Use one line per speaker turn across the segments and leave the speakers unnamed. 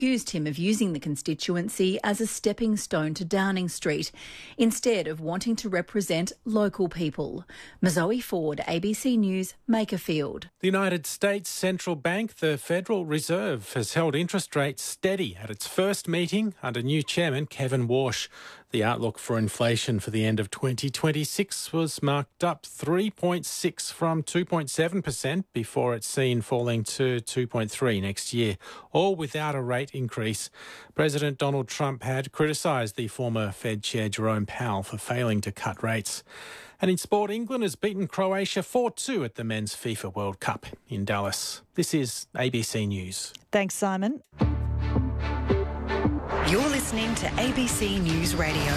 accused him of using the constituency as a stepping stone to Downing Street instead of wanting to represent local people. Mazoe Ford, ABC News, Makerfield.
The United States Central Bank, the Federal Reserve, has held interest rates steady at its first meeting under new chairman Kevin Warsh. The outlook for inflation for the end of 2026 was marked up 3.6 from 2.7% before it's seen falling to 2.3 next year, all without a rate increase. President Donald Trump had criticised the former Fed Chair Jerome Powell for failing to cut rates. And in sport, England has beaten Croatia 4-2 at the Men's FIFA World Cup in Dallas. This is ABC News.
Thanks, Simon.
You're listening to ABC News Radio.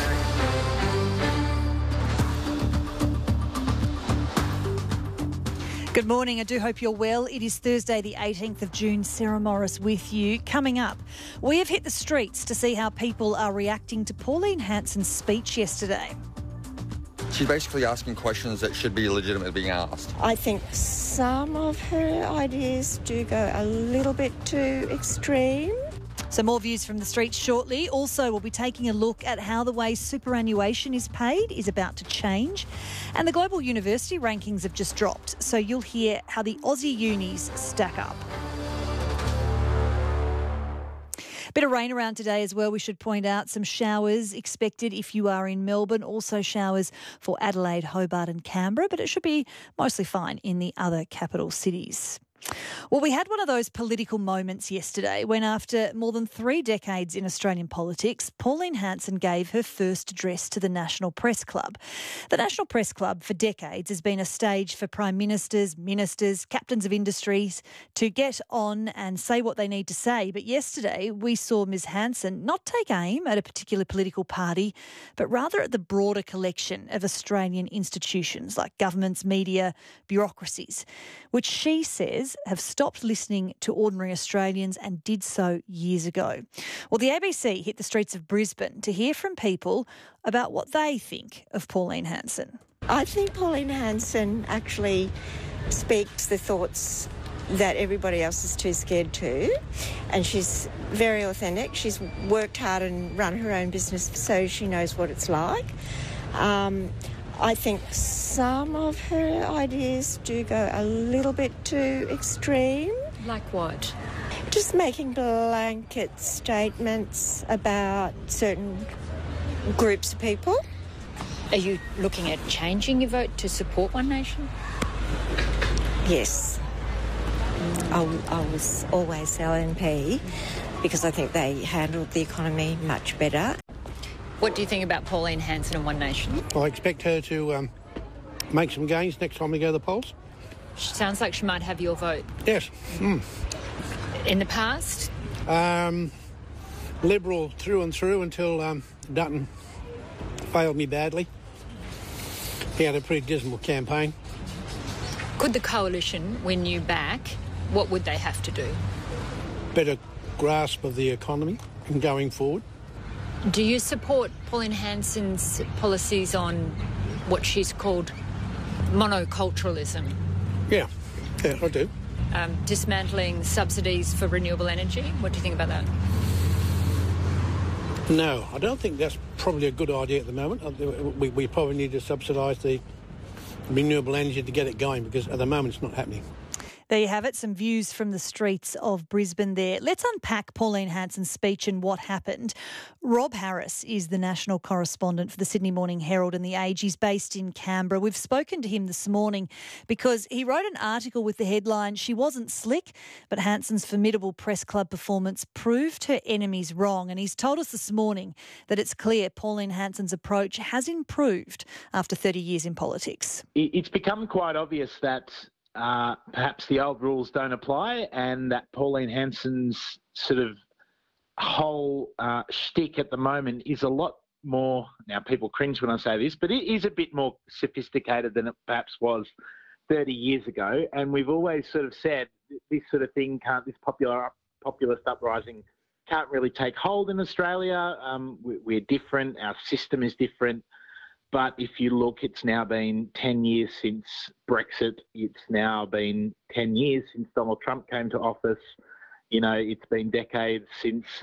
Good morning. I do hope you're well. It is Thursday, the 18th of June. Sarah Morris with you. Coming up, we have hit the streets to see how people are reacting to Pauline Hanson's speech yesterday.
She's basically asking questions that should be legitimately being asked.
I think some of her ideas do go a little bit too extreme.
So more views from the streets shortly. Also, we'll be taking a look at how the way superannuation is paid is about to change. And the global university rankings have just dropped, so you'll hear how the Aussie unis stack up. Bit of rain around today as well, we should point out. Some showers expected if you are in Melbourne. Also showers for Adelaide, Hobart and Canberra, but it should be mostly fine in the other capital cities. Well, we had one of those political moments yesterday when, after more than 3 decades in Australian politics, Pauline Hanson gave her first address to the National Press Club. The National Press Club for decades has been a stage for Prime Ministers, Ministers, Captains of Industries to get on and say what they need to say. But yesterday we saw Ms Hanson not take aim at a particular political party, but rather at the broader collection of Australian institutions like governments, media, bureaucracies, which she says have stopped listening to ordinary Australians and did so years ago. Well, the ABC hit the streets of Brisbane to hear from people about what they think of Pauline Hanson.
I think Pauline Hanson actually speaks the thoughts that everybody else is too scared to, and she's very authentic. She's worked hard and run her own business, so she knows what it's like. I think some of her ideas do go a little bit too extreme.
Like what?
Just making blanket statements about certain groups of people.
Are you looking at changing your vote to support One Nation?
Yes. I was always LNP because I think they handled the economy much better.
What do you think about Pauline Hanson and One Nation?
I expect her to make some gains next time we go to the polls.
Sounds like she might have your vote.
Yes.
In the past?
Liberal through and through until Dutton failed me badly. He had a pretty dismal campaign.
Could the coalition win you back? What would they have to do?
Better grasp of the economy and going forward.
Do you support Pauline Hanson's policies on what she's called monoculturalism?
Yeah, I do.
Dismantling subsidies for renewable energy? What do you think about that?
No, I don't think that's probably a good idea at the moment. We probably need to subsidise the renewable energy to get it going, because at the moment it's not happening.
There you have it, some views from the streets of Brisbane there. Let's unpack Pauline Hanson's speech and what happened. Rob Harris is the national correspondent for the Sydney Morning Herald and The Age. He's based in Canberra. We've spoken to him this morning because he wrote an article with the headline, "She wasn't slick, but Hanson's formidable press club performance proved her enemies wrong." And he's told us this morning that it's clear Pauline Hanson's approach has improved after 30 years in politics.
It's become quite obvious that perhaps the old rules don't apply, and that Pauline Hanson's sort of whole shtick at the moment is a lot more, now people cringe when I say this, but it is a bit more sophisticated than it perhaps was 30 years ago. And we've always sort of said this sort of thing can't, this populist uprising can't really take hold in Australia. We're different, our system is different. But if you look, it's now been 10 years since Brexit. It's now been 10 years since Donald Trump came to office. You know, it's been decades since